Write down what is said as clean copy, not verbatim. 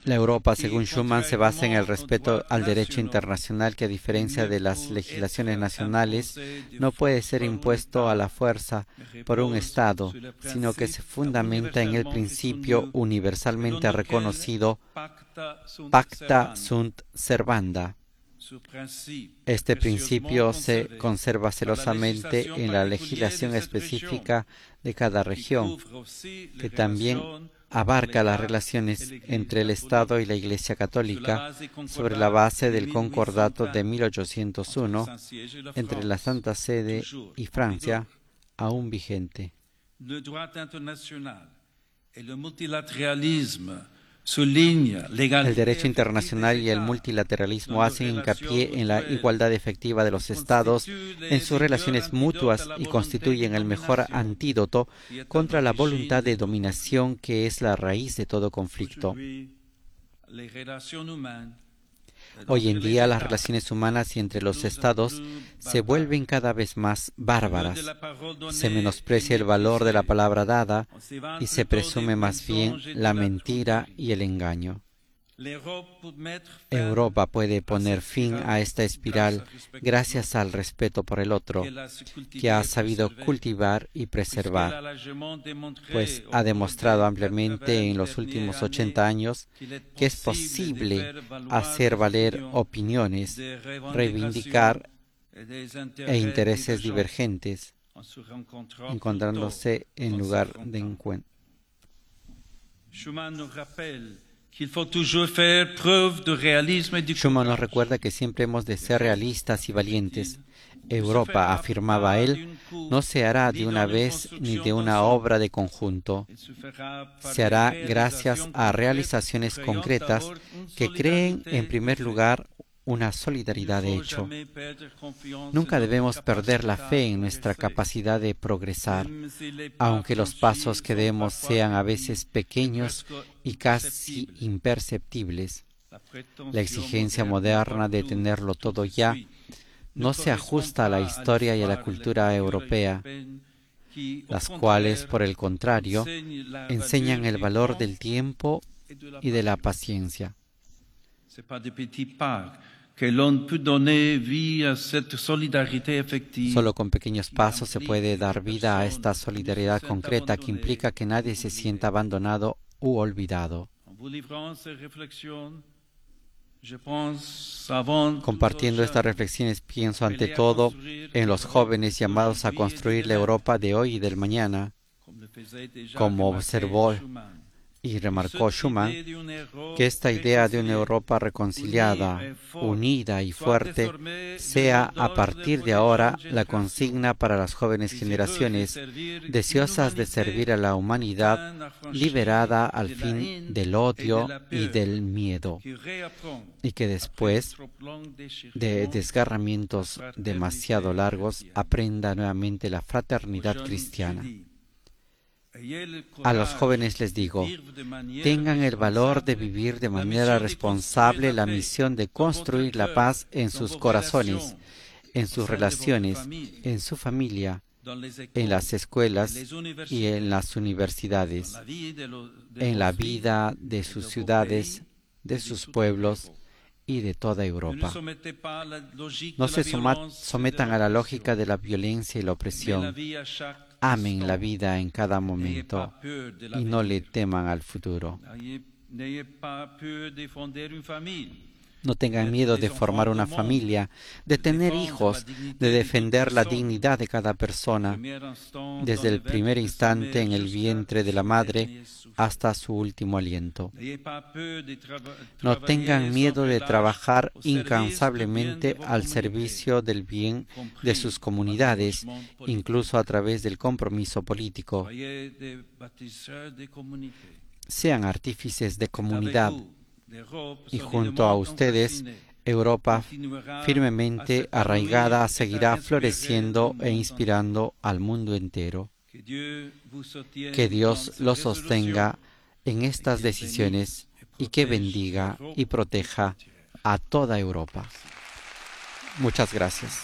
La Europa, según Schuman, se basa en el respeto al derecho internacional que, a diferencia de las legislaciones nacionales, no puede ser impuesto a la fuerza por un Estado, sino que se fundamenta en el principio universalmente reconocido pacta sunt servanda. Este principio se conserva celosamente en la legislación específica de cada región, que también abarca las relaciones entre el Estado y la Iglesia Católica sobre la base del Concordato de 1801 entre la Santa Sede y Francia, aún vigente. El derecho internacional y el multilateralismo hacen hincapié en la igualdad efectiva de los Estados en sus relaciones mutuas y constituyen el mejor antídoto contra la voluntad de dominación que es la raíz de todo conflicto. Hoy en día las relaciones humanas y entre los Estados se vuelven cada vez más bárbaras. Se menosprecia el valor de la palabra dada y se presume más bien la mentira y el engaño. Europa puede poner fin a esta espiral gracias al respeto por el otro, que ha sabido cultivar y preservar, pues ha demostrado ampliamente en los últimos 80 años que es posible hacer valer opiniones, reivindicar e intereses divergentes, encontrándose en lugar de encuentro. Schuman nos recuerda que siempre hemos de ser realistas y valientes. Europa, afirmaba él, no se hará de una vez ni de una obra de conjunto. Se hará gracias a realizaciones concretas que creen, en primer lugar, una solidaridad de hecho. Nunca debemos perder la fe en nuestra capacidad de progresar, aunque los pasos que demos sean a veces pequeños y casi imperceptibles. La exigencia moderna de tenerlo todo ya no se ajusta a la historia y a la cultura europea, las cuales, por el contrario, enseñan el valor del tiempo y de la paciencia. Solo con pequeños pasos se puede dar vida a esta solidaridad concreta que implica que nadie se sienta abandonado u olvidado. Compartiendo estas reflexiones, pienso ante todo en los jóvenes llamados a construir la Europa de hoy y del mañana, como observó y remarcó Schuman, que esta idea de una Europa reconciliada, unida y fuerte sea a partir de ahora la consigna para las jóvenes generaciones deseosas de servir a la humanidad liberada al fin del odio y del miedo, y que después de desgarramientos demasiado largos aprenda nuevamente la fraternidad cristiana. A los jóvenes les digo, tengan el valor de vivir de manera responsable la misión de construir la paz en sus corazones, en sus relaciones, en su familia, en las escuelas y en las universidades, en la vida de sus ciudades, de sus pueblos y de toda Europa. No se sometan a la lógica de la violencia y la opresión. Amen la vida en cada momento y no le teman al futuro. No tengan miedo de formar una familia, de tener hijos, de defender la dignidad de cada persona, desde el primer instante en el vientre de la madre hasta su último aliento. No tengan miedo de trabajar incansablemente al servicio del bien de sus comunidades, incluso a través del compromiso político. Sean artífices de comunidad. Y junto a ustedes, Europa firmemente arraigada seguirá floreciendo e inspirando al mundo entero. Que Dios los sostenga en estas decisiones y que bendiga y proteja a toda Europa. Muchas gracias.